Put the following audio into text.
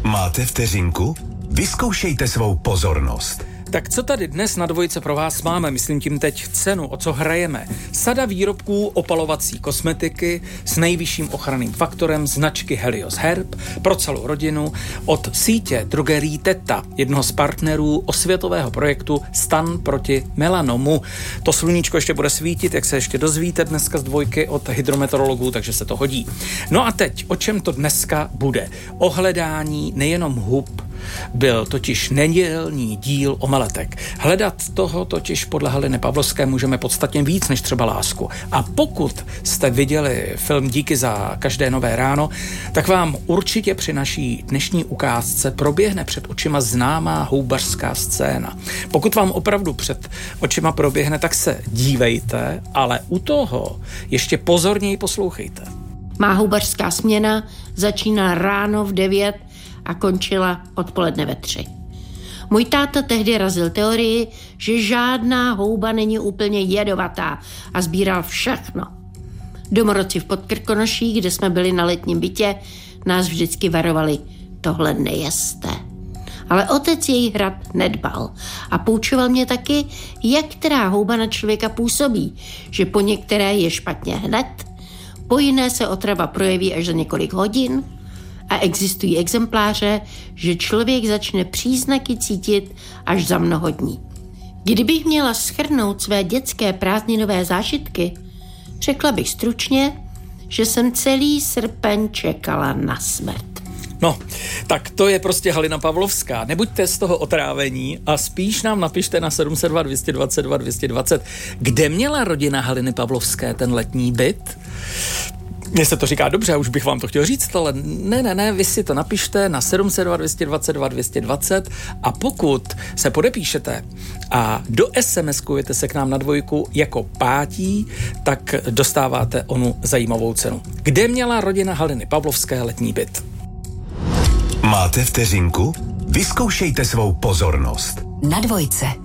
Máte vteřinku? Vyzkoušejte svou pozornost. Tak co tady dnes na Dvojce pro vás máme? Myslím tím teď cenu, o co hrajeme. Sada výrobků opalovací kosmetiky s nejvyšším ochranným faktorem značky Helios Herb pro celou rodinu od sítě drogerií Teta, jednoho z partnerů osvětového projektu Stan proti melanomu. To sluníčko ještě bude svítit, jak se ještě dozvíte dneska z Dvojky od hydrometeorologů, takže se to hodí. No a teď, o čem to dneska bude? O hledání nejenom hub, byl totiž nedělní díl Omeletek. Hledat toho totiž podle Haliny Pavlovské můžeme podstatně víc než třeba lásku. A pokud jste viděli film Díky za každé nové ráno, tak vám určitě při naší dnešní ukázce proběhne před očima známá houbařská scéna. Pokud vám opravdu před očima proběhne, tak se dívejte, ale u toho ještě pozorněji poslouchejte. Má houbařská směna začínala ráno v 9 a končila odpoledne ve 3. Můj táta tehdy razil teorii, že žádná houba není úplně jedovatá a sbíral všechno. Domorodci v Podkrkonoší, kde jsme byli na letním bytě, nás vždycky varovali, tohle nejeste. Ale otec její hrad nedbal a poučoval mě taky, jak která houba na člověka působí, že po některé je špatně hned, po jiné se otrava projeví až za několik hodin a existují exempláře, že člověk začne příznaky cítit až za mnoho dní. Kdybych měla shrnout své dětské prázdninové zážitky, řekla bych stručně, že jsem celý srpen čekala na smrt. No, tak to je prostě Halina Pavlovská. Nebuďte z toho otrávení a spíš nám napište na 702 222 220, kde měla rodina Haliny Pavlovské ten letní byt. Mně se to říká dobře, už bych vám to chtěl říct, ale ne, vy si to napište na 702 222 220 a pokud se podepíšete a do SMS-kujete se k nám na Dvojku jako pátí, tak dostáváte onu zajímavou cenu. Kde měla rodina Haliny Pavlovské letní byt? Máte vteřinku? Vyzkoušejte svou pozornost. Na Dvojce.